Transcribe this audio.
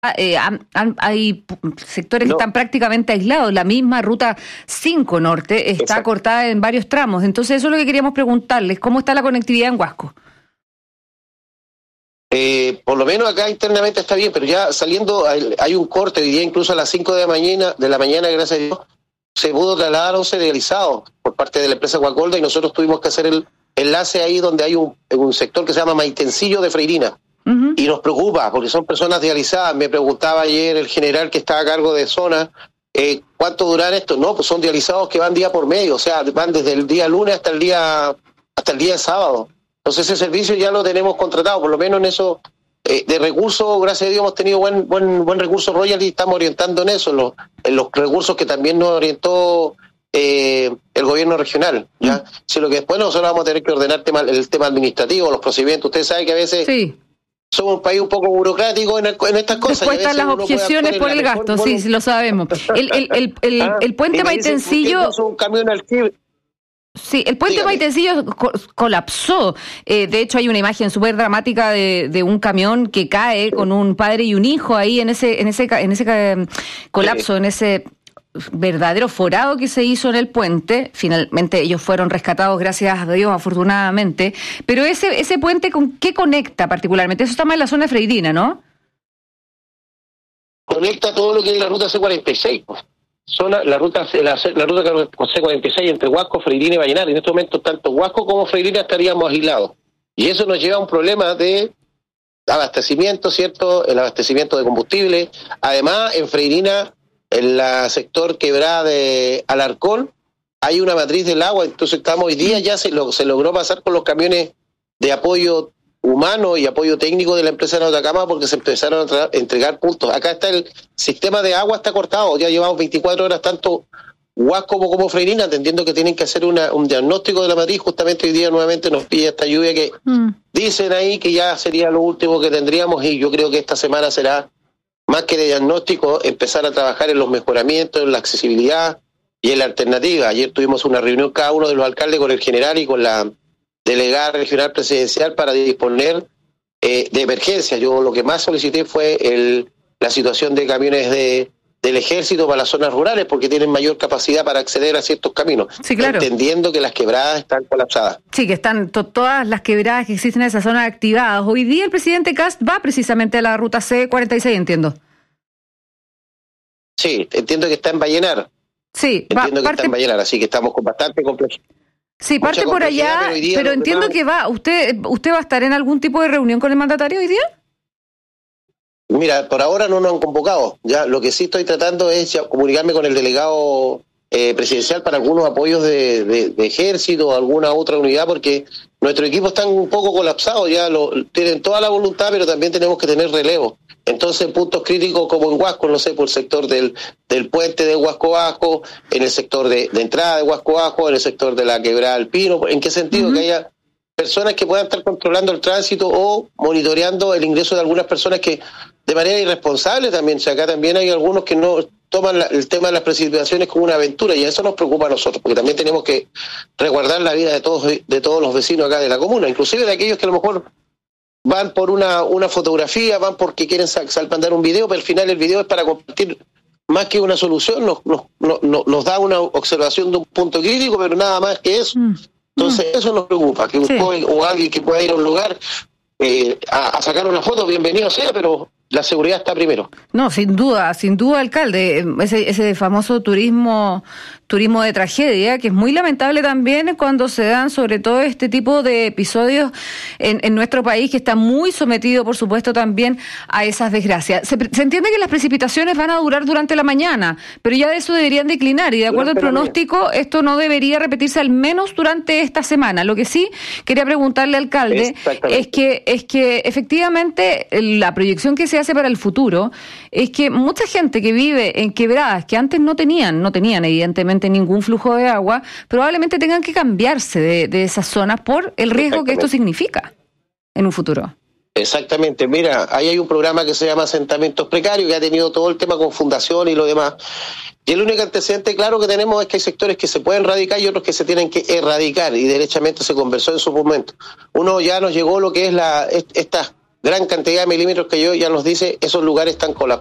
hay sectores que están prácticamente aislados. La misma ruta 5 Norte está cortada en varios tramos. Entonces, eso es lo que queríamos preguntarles. ¿Cómo está la conectividad en Huasco? Por lo menos acá internamente está bien, pero ya saliendo hay un corte. Hoy día incluso a las 5 de la mañana, gracias a Dios, se pudo trasladar a un serializado por parte de la empresa Guacolda y nosotros tuvimos que hacer el enlace ahí donde hay un sector que se llama Maitencillo de Freirina. Uh-huh. Y nos preocupa porque son personas dializadas. Me preguntaba ayer el general que estaba a cargo de zona, ¿cuánto durará esto? No, pues son dializados que van día por medio, o sea, van desde el día lunes hasta el día sábado. Entonces ese servicio ya lo tenemos contratado, por lo menos en eso de recursos, gracias a Dios hemos tenido buen recurso Royal y estamos orientando en eso, en los recursos que también nos orientó el gobierno regional, ¿ya? Si lo que después nosotros vamos a tener que ordenar el tema administrativo, los procedimientos. Ustedes saben que a veces somos un país un poco burocrático en estas cosas. Después están las objeciones por el gasto, sí, lo sabemos. El puente Maitencillo... Un camión alquiler. Sí, el puente Maitencillo colapsó. De hecho, hay una imagen súper dramática de un camión que cae con un padre y un hijo ahí en ese colapso, en ese verdadero forado que se hizo en el puente. Finalmente ellos fueron rescatados, gracias a Dios, afortunadamente. Pero ese puente, ¿con qué conecta particularmente? Eso está más en la zona de Freirina, ¿no? Conecta todo lo que es la ruta C46, pues. La ruta C46 entre Huasco, Freirina y Vallenar. En este momento tanto Huasco como Freirina estaríamos aislados. Y eso nos lleva a un problema de abastecimiento, ¿cierto? El abastecimiento de combustible. Además, en Freirina, en la sector quebrada de Alarcón, hay una matriz del agua. Entonces estamos hoy día ya se logró pasar con los camiones de apoyo humano y apoyo técnico de la empresa de Atacama porque se empezaron a entregar puntos. Acá está el sistema de agua, está cortado, ya llevamos 24 horas tanto Huasco como Freirina, entendiendo que tienen que hacer un diagnóstico de la matriz. Justamente hoy día nuevamente nos pide esta lluvia que dicen ahí que ya sería lo último que tendríamos, y yo creo que esta semana será más que de diagnóstico, empezar a trabajar en los mejoramientos, en la accesibilidad y en la alternativa. Ayer tuvimos una reunión cada uno de los alcaldes con el general y con la delegada regional presidencial para disponer de emergencia. Yo lo que más solicité fue la situación de camiones del ejército para las zonas rurales, porque tienen mayor capacidad para acceder a ciertos caminos, sí, claro, entendiendo que las quebradas están colapsadas. Sí, que están todas las quebradas que existen en esa zona activadas. Hoy día el presidente Kast va precisamente a la ruta C46, entiendo. Sí, entiendo que está en Vallenar. Sí, entiendo que está en Vallenar, así que estamos con bastante complejidad. Sí, parte por allá, pero entiendo que va. ¿Usted va a estar en algún tipo de reunión con el mandatario hoy día? Mira, por ahora no nos han convocado. Ya lo que sí estoy tratando es comunicarme con el delegado presidencial para algunos apoyos de ejército o alguna otra unidad, porque nuestro equipo está un poco colapsado, ya tienen toda la voluntad, pero también tenemos que tener relevo. Entonces, puntos críticos como en Huasco, no sé, por el sector del puente de Huasco Bajo, en el sector de entrada de Huasco Bajo, en el sector de la quebrada del Pino, ¿en qué sentido? Que haya personas que puedan estar controlando el tránsito o monitoreando el ingreso de algunas personas que de manera irresponsable también, o sea, acá también hay algunos que no toman el tema de las precipitaciones como una aventura, y eso nos preocupa a nosotros, porque también tenemos que resguardar la vida de todos los vecinos acá de la comuna, inclusive de aquellos que a lo mejor van por una fotografía, van porque quieren salpandar un video, pero al final el video es para compartir más que una solución, nos da una observación de un punto crítico, pero nada más que eso. Entonces eso nos preocupa, que un joven o alguien que pueda ir a un lugar a sacar una foto, bienvenido sea, pero la seguridad está primero. No, sin duda, alcalde, ese famoso turismo de tragedia, que es muy lamentable también cuando se dan sobre todo este tipo de episodios en nuestro país, que está muy sometido, por supuesto, también a esas desgracias. Se entiende que las precipitaciones van a durar durante la mañana, pero ya de eso deberían declinar, y de acuerdo al pronóstico, esto no debería repetirse al menos durante esta semana. Lo que sí quería preguntarle, alcalde, es que efectivamente la proyección que se hace para el futuro es que mucha gente que vive en quebradas que antes no tenían evidentemente ningún flujo de agua, probablemente tengan que cambiarse de esas zonas por el riesgo que esto significa en un futuro. Exactamente, mira, ahí hay un programa que se llama Asentamientos Precarios, que ha tenido todo el tema con fundación y lo demás, y el único antecedente claro que tenemos es que hay sectores que se pueden erradicar y otros que se tienen que erradicar, y derechamente se conversó en su momento. Uno ya nos llegó lo que es estas gran cantidad de milímetros que ya nos dice esos lugares están colapsados.